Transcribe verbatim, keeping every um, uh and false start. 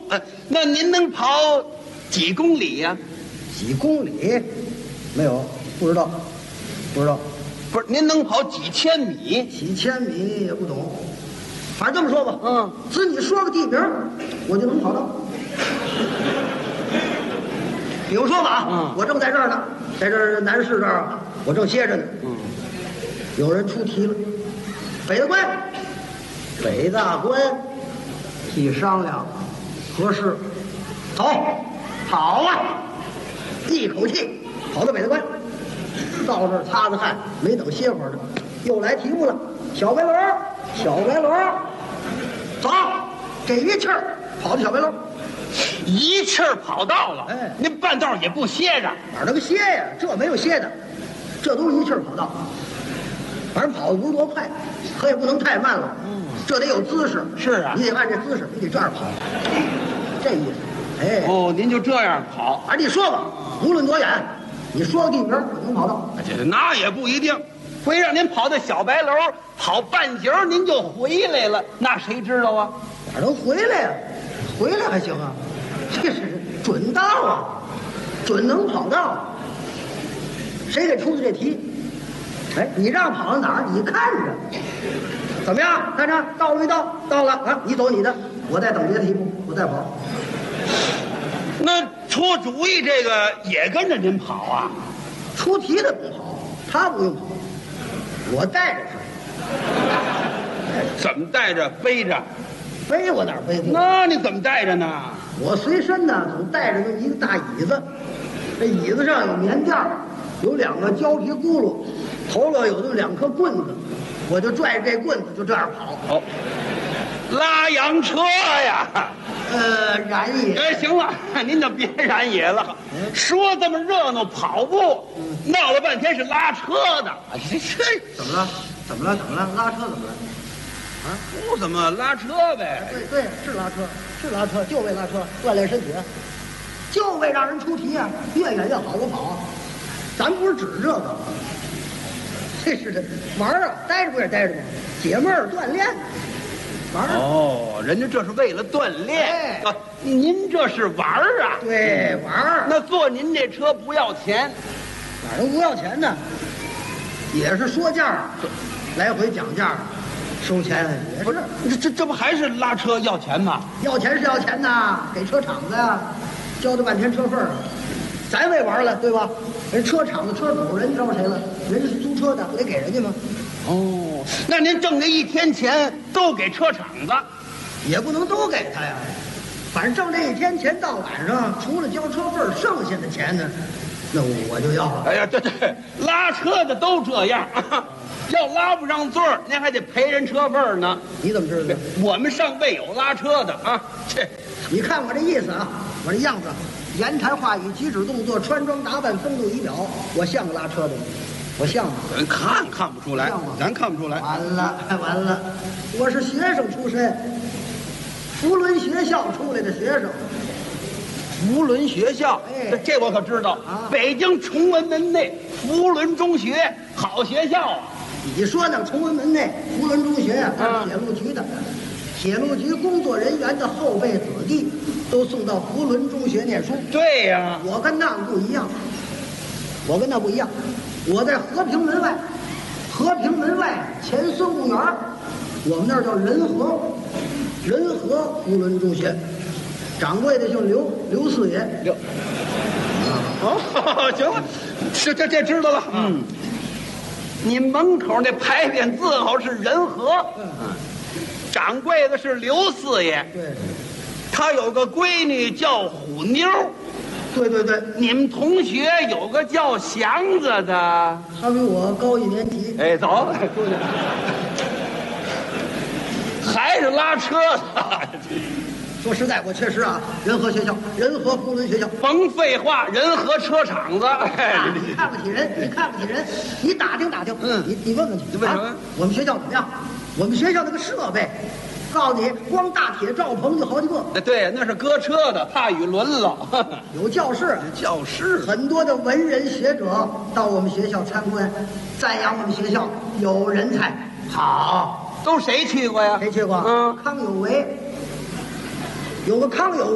呃，那您能跑几公里呀、啊？ 几公里？没有，不知道，不知道。 不是，您能跑几千米？ 几千米也不懂。反正这么说吧， 嗯， 只你说个地名，我就能跑到。比如说吧， 嗯， 我正在这儿呢，在这儿南市这儿，我正歇着呢。 嗯， 有人出题了，北大关，北大关，一商量，合适，走，跑啊！一口气跑到北大关，到这儿擦擦汗，没等歇会儿呢，又来题目了。小白轮，小白轮，走，这一气儿跑到小白轮。 一气儿跑到了， 哎， 您半道也不歇着， 哪能歇呀？这没有歇的，这都是一气儿跑到。反正跑的不是多快，可也不能太慢了。嗯，这得有姿势。 是啊， 你得按这姿势，你得这样跑，这意思。哎， 哦，您就这样跑？ 反正你说吧，无论多远，你说个地名，我能跑到。 这那也不一定，会让您跑到小白楼，跑半截儿您就回来了，那谁知道啊？ 哪能回来呀？回来还行啊，这是准到啊，准能跑到。谁给出的这题？哎，你让跑到哪儿？你看着，怎么样？看着到了没到？到了啊！你走你的，我在等别的题目，我再跑。 那出主意这个也跟着您跑啊？ 出题的不跑，他不用跑，我带着怎么带着背着？ 他，背我哪儿背不？ 那你怎么带着呢？ 我随身呢总带着那么一个大椅子，这椅子上有棉垫儿，有两个胶皮轱辘，头上有这么两颗棍子，我就拽着这棍子就这样跑。 哦，拉洋车呀！ 呃，燃野。 哎，行了，您就别燃野了。说这么热闹跑步，闹了半天是拉车的。这这怎么了？怎么了？怎么了？拉车怎么了？ 啊，不怎么拉车呗。 对对，是拉车，是拉车，就为拉车锻炼身体，就为让人出题啊，越远越好。我跑，咱不是指这个，这是这玩儿啊，待着不也待着吗？解闷儿锻炼。玩儿哦，人家这是为了锻炼、 哎、 啊，您这是玩儿啊？ 对，玩儿。 那坐您这车不要钱， 哪能不要钱呢？也是说价，来回讲价，收钱也不是？这这这不还是拉车要钱吗？ 要钱是要钱呐，给车厂子呀，交这半天车费儿，咱为玩了，对吧？人车厂子车主人招谁了？人家是租车的，不得给人家吗？ 哦，那您挣这一天钱都给车厂子， 也不能都给他呀。反正挣这一天钱到晚上，除了交车费，剩下的钱呢，那我就要了。 哎呀，对对，拉车的都这样，啊、要拉不上座儿，您还得赔人车费呢。 你怎么知道？ 我们上未有拉车的啊。这， 你看我这意思啊，我这样子，言谈话语、举止动作、穿装打扮、风度仪表，我像个拉车的吗？我像吗？ 咱看看不出来，咱看不出来。 完了，完了，我是学生出身，福伦学校出来的学生。 福伦学校， 哎， 这我可知道啊。北京崇文门内福伦中学，好学校啊。 你说那崇文门内福伦中学啊，它是铁路局的，铁路局工作人员的后辈子弟都送到福伦中学念书。 对呀、啊， 我跟那不一样，我跟那不一样。我在和平门外，和平门外前孙公园，我们那儿叫仁和，仁和福伦中学，掌柜的姓刘，刘四爷。 刘，哦，行了，是这这知道了。嗯，你门口那牌匾字号是仁和，嗯，掌柜的是刘四爷。 对， 他有个闺女叫虎妞。 对对对， 你们同学有个叫祥子的， 他比我高一年级。 哎，走，出去。还是拉车的。 说实在，我确实啊，仁和学校，仁和福伦学校。 甭废话，仁和车厂子。哎， 你看不起人，你看不起人，你打听打听，嗯，你你问问去。 你问什么、啊？ 我们学校怎么样？我们学校那个设备。告诉你，光大铁罩棚就好几个。 对，那是搁车的，怕雨轮了。 有教室， 教室， 很多的文人学者到我们学校参观，赞扬我们学校有人才。好， 都谁去过呀？ 谁去过？ 嗯， 康有为，有个康有为。